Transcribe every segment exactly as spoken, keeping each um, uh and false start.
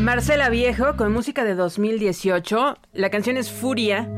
Marcela Viejo, con música de dos mil dieciocho. La canción es Furia.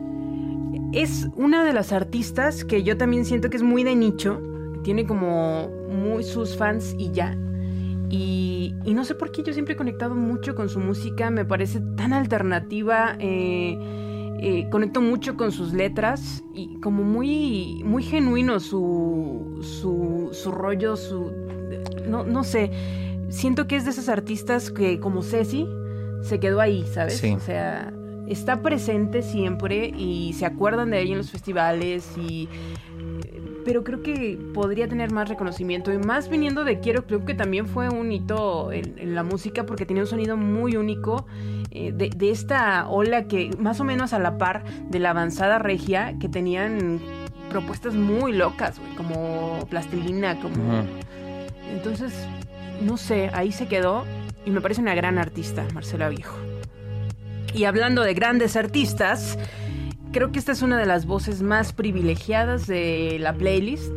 Es una de las artistas que yo también siento que es muy de nicho. Tiene como muy sus fans y ya. Y, y no sé por qué yo siempre he conectado mucho con su música. Me parece tan alternativa. Eh, eh, conecto mucho con sus letras. Y como muy, muy genuino su, su, su rollo, su... No, no sé. Siento que es de esas artistas que, como Ceci, se quedó ahí, ¿sabes? Sí. O sea, está presente siempre y se acuerdan de ella en los festivales y... Pero creo que podría tener más reconocimiento y más viniendo de Quiero Club, que también fue un hito en, en la música porque tenía un sonido muy único, eh, de, de esta ola que más o menos a la par de la avanzada regia, que tenían propuestas muy locas, güey, como Plastilina, como... Uh-huh. Entonces... No sé, ahí se quedó y me parece una gran artista, Marcela Viejo. Y hablando de grandes artistas, creo que esta es una de las voces más privilegiadas de la playlist.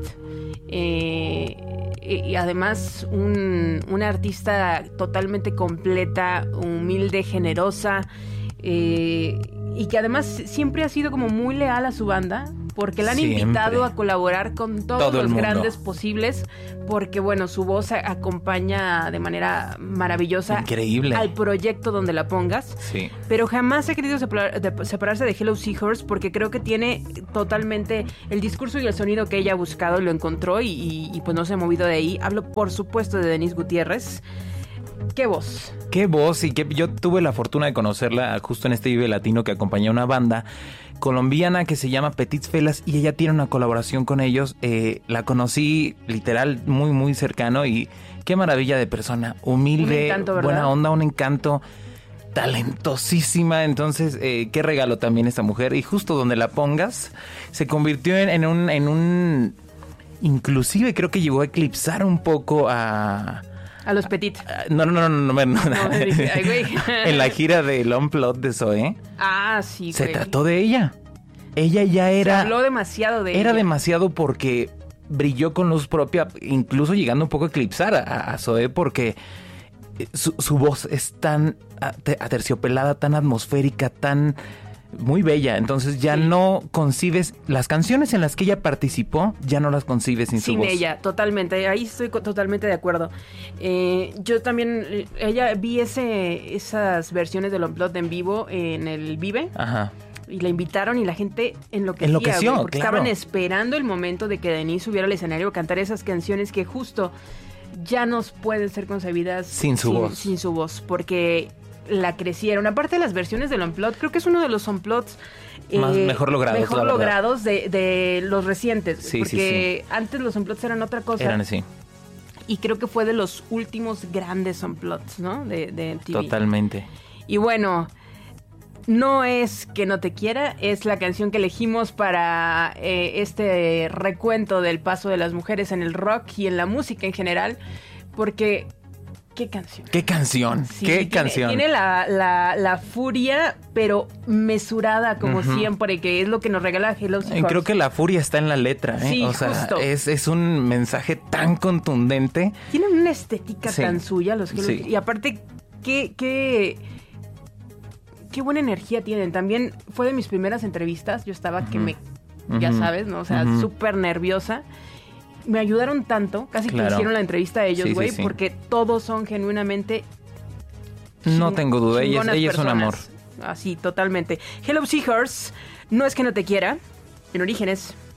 Eh, y además un, una artista totalmente completa, humilde, generosa, eh, y que además siempre ha sido como muy leal a su banda. Porque la han Siempre. invitado a colaborar con todos Todo los grandes posibles. Porque, bueno, su voz acompaña de manera maravillosa. Increíble. Al proyecto donde la pongas. Sí. Pero jamás ha querido separar, de, separarse de Hello Seahorse porque creo que tiene totalmente el discurso y el sonido que ella ha buscado y lo encontró y, y, y pues no se ha movido de ahí. Hablo, por supuesto, de Denise Gutiérrez. ¿Qué voz? Qué voz, y que yo tuve la fortuna de conocerla justo en este Vive Latino que acompaña una banda colombiana que se llama Petits Felas y ella tiene una colaboración con ellos. Eh, la conocí literal muy muy cercano y qué maravilla de persona, humilde, encanto, buena onda, un encanto, talentosísima. Entonces eh, qué regalo también esta mujer, y justo donde la pongas se convirtió en, en un en un inclusive creo que llegó a eclipsar un poco a A los Petit. No, no, no, no, no, no. no dije, ay, güey. En la gira del Unplugged de Zoé. Ah, sí, Se güey. trató de ella. Ella ya era... Se habló demasiado de era ella. Era demasiado porque brilló con luz propia, incluso llegando un poco a eclipsar a, a Zoé, porque su, su voz es tan aterciopelada, tan atmosférica, tan... muy bella. Entonces ya sí. no concibes las canciones en las que ella participó, ya no las concibes sin, sin su voz. Sin ella, totalmente. Ahí estoy totalmente de acuerdo. Eh, yo también, ella vi ese esas versiones del Unplugged en vivo en el Vive. Ajá. Y la invitaron y la gente enloquecía, enloqueció, güey, porque claro. estaban esperando el momento de que Denise subiera al escenario a cantar esas canciones que justo ya no pueden ser concebidas sin su sin, voz. Sin su voz, porque la crecieron. Aparte de las versiones del Unplugged, creo que es uno de los Unplugged más eh, mejor logrados, mejor logrados de, de los recientes. Sí, porque sí, sí. antes los Unplugged eran otra cosa. Eran así. Y creo que fue de los últimos grandes Unplugged, ¿no? De, de M T V. Totalmente. Y bueno, no es que no te quiera, es la canción que elegimos para eh, este recuento del paso de las mujeres en el rock y en la música en general, porque... ¿Qué canción? ¿Qué canción? Sí, ¿Qué tiene, canción? Tiene la, la, la furia, pero mesurada como uh-huh. siempre, que es lo que nos regala Hello Seahorse. Creo que la furia está en la letra, ¿eh? Sí, o sea, justo. Es, es un mensaje tan contundente. Tienen una estética sí. tan suya los Hello sí. Y aparte, qué, qué, qué buena energía tienen. También fue de mis primeras entrevistas. Yo estaba uh-huh. que me, ya uh-huh. sabes, ¿no? O sea, uh-huh. súper nerviosa. Me ayudaron tanto, casi claro. que hicieron la entrevista a ellos, güey, sí, sí, sí. porque todos son genuinamente... No tengo duda, ella, es, ella es un amor. Así, totalmente. Hello Seahorse, no es que no te quiera, en Orígenes.